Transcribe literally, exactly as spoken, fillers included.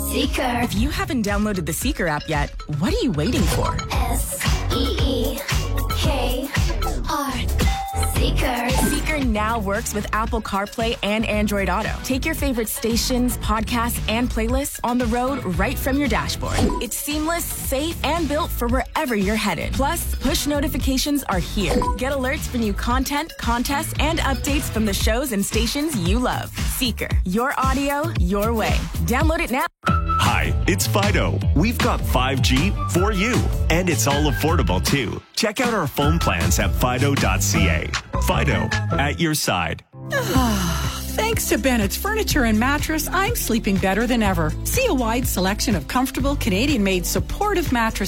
Seeker. If you haven't downloaded the Seeker app yet, what are you waiting for? S E E K R. Seeker. Seeker now works with Apple CarPlay and Android Auto. Take your favorite stations, podcasts, and playlists on the road right from your dashboard. It's seamless, safe, and built for wherever you're headed. Plus, push notifications are here. Get alerts for new content, contests, and updates from the shows and stations you love. Seeker. Your audio, your way. Download it now. Hi, it's Fido. We've got five G for you, and it's all affordable too. Check out our phone plans at fido dot c a. Fido, at your side. Thanks to Bennett's Furniture and Mattress, I'm sleeping better than ever. See a wide selection of comfortable Canadian-made supportive mattresses